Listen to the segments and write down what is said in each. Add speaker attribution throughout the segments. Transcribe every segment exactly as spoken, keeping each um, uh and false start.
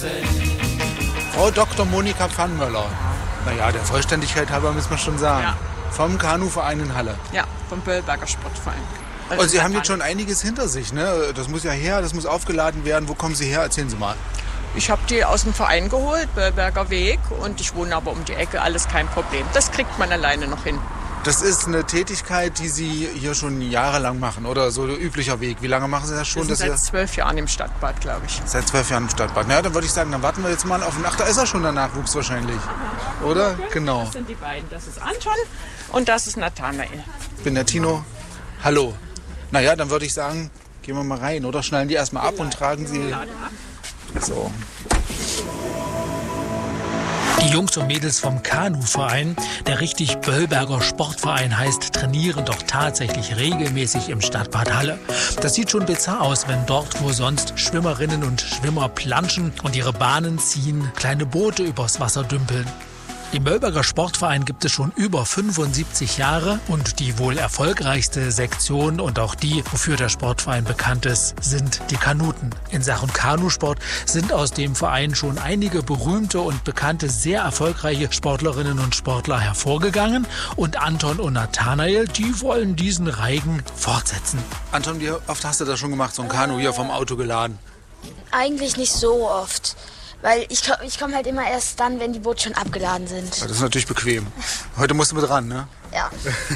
Speaker 1: Frau Doktor Monika Pfannmöller. Naja, der Vollständigkeit halber müssen wir schon sagen.
Speaker 2: Ja.
Speaker 1: Vom Kanuverein in Halle.
Speaker 2: Ja, vom Böllberger Sportverein. Also
Speaker 1: Und Sie haben jetzt schon einiges hinter sich, ne? Das muss ja her, das muss aufgeladen werden. Wo kommen Sie her? Erzählen Sie mal.
Speaker 2: Ich habe die aus dem Verein geholt, Böllberger Weg, und ich wohne aber um die Ecke, alles kein Problem. Das kriegt man alleine noch hin.
Speaker 1: Das ist eine Tätigkeit, die Sie hier schon jahrelang machen, oder so ein üblicher Weg. Wie lange machen Sie das schon?
Speaker 2: Wir sind
Speaker 1: dass
Speaker 2: seit zwölf Jahren im Stadtbad, glaube ich.
Speaker 1: Seit zwölf Jahren im Stadtbad. Na ja, dann würde ich sagen, dann warten wir jetzt mal auf den... Ach, da ist er schon, der Nachwuchs wahrscheinlich. Oder? Genau.
Speaker 2: Das sind die beiden. Das ist Anton und das ist Nathanael.
Speaker 1: Ich bin der Tino. Hallo. Naja, dann würde ich sagen, gehen wir mal rein, oder? Schnallen die erstmal ab und tragen sie... So.
Speaker 3: Die Jungs und Mädels vom Kanuverein, der richtig Böllberger Sportverein heißt, trainieren doch tatsächlich regelmäßig im Stadtbad Halle. Das sieht schon bizarr aus, wenn dort, wo sonst Schwimmerinnen und Schwimmer planschen und ihre Bahnen ziehen, kleine Boote übers Wasser dümpeln. Den Böllberger Sportverein gibt es schon über fünfundsiebzig Jahre und die wohl erfolgreichste Sektion und auch die, wofür der Sportverein bekannt ist, sind die Kanuten. In Sachen Kanusport sind aus dem Verein schon einige berühmte und bekannte, sehr erfolgreiche Sportlerinnen und Sportler hervorgegangen und Anton und Nathanael, die wollen diesen Reigen fortsetzen.
Speaker 1: Anton, wie oft hast du das schon gemacht, so ein Kanu hier vom Auto geladen?
Speaker 4: Eigentlich nicht so oft. Weil ich, ich komme halt immer erst dann, wenn die Boote schon abgeladen sind.
Speaker 1: Das ist natürlich bequem. Heute musst du mit ran, ne?
Speaker 4: Ja.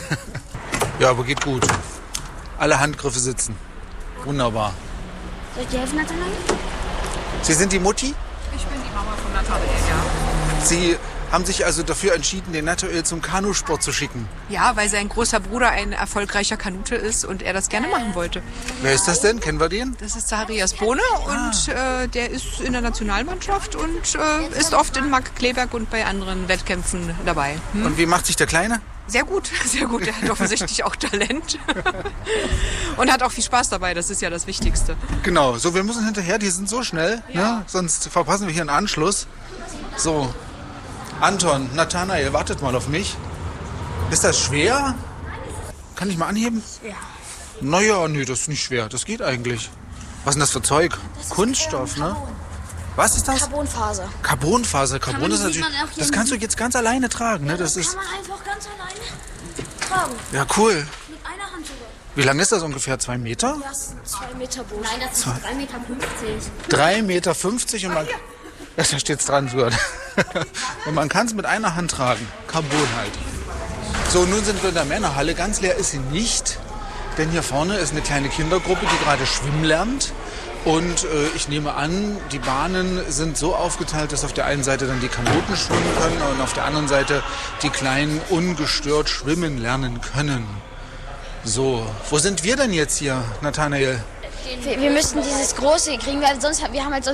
Speaker 1: Ja, aber geht gut. Alle Handgriffe sitzen. Wunderbar.
Speaker 4: Soll ich dir helfen, Nathanael?
Speaker 1: Sie sind die Mutti?
Speaker 2: Ich bin die Mama von Nathanael, ja.
Speaker 1: Sie haben sich also dafür entschieden, den Nathanael zum Kanusport zu schicken.
Speaker 5: Ja, weil sein großer Bruder ein erfolgreicher Kanute ist und er das gerne machen wollte.
Speaker 1: Wer ist das denn? Kennen wir den?
Speaker 5: Das ist Zacharias Bohne und äh, der ist in der Nationalmannschaft und äh, ist oft in Markkleeberg und bei anderen Wettkämpfen dabei. Hm?
Speaker 1: Und wie macht sich der Kleine?
Speaker 5: Sehr gut, sehr gut. Er hat offensichtlich auch Talent und hat auch viel Spaß dabei. Das ist ja das Wichtigste.
Speaker 1: Genau, so wir müssen hinterher, die sind so schnell, ja. Ne? Sonst verpassen wir hier einen Anschluss. So, Anton, Nathanael, wartet mal auf mich. Ist das schwer? Kann ich mal anheben?
Speaker 4: Ja.
Speaker 1: Naja, nee, das ist nicht schwer. Das geht eigentlich. Was ist denn das für Zeug?
Speaker 4: Das
Speaker 1: Kunststoff,
Speaker 4: ist, ähm,
Speaker 1: ne? Was ist das?
Speaker 4: Carbonfaser.
Speaker 1: Carbonfaser. Carbon
Speaker 4: man-
Speaker 1: ist
Speaker 4: sieht
Speaker 1: natürlich.
Speaker 4: man auch hier
Speaker 1: Das
Speaker 4: im
Speaker 1: kannst du jetzt ganz alleine tragen, ne? Das
Speaker 4: Das
Speaker 1: ist.
Speaker 4: kann man einfach ganz alleine tragen.
Speaker 1: Ja, cool.
Speaker 4: Mit einer Hand sogar.
Speaker 1: Wie lang ist das ungefähr? Zwei Meter?
Speaker 4: Das ist ein zwei Meter Boot.
Speaker 6: Nein, das ist drei Meter fünfzig.
Speaker 1: Drei Meter fünfzig und man. Ja, da steht's dran, sogar. Und man kann es mit einer Hand tragen. Carbon halt. So, nun sind wir in der Männerhalle. Ganz leer ist sie nicht. Denn hier vorne ist eine kleine Kindergruppe, die gerade schwimmen lernt. Und äh, ich nehme an, die Bahnen sind so aufgeteilt, dass auf der einen Seite dann die Kanuten schwimmen können und auf der anderen Seite die Kleinen ungestört schwimmen lernen können. So, wo sind wir denn jetzt hier, Nathanael?
Speaker 4: Wir, wir müssten dieses große kriegen, weil sonst wir haben halt sonst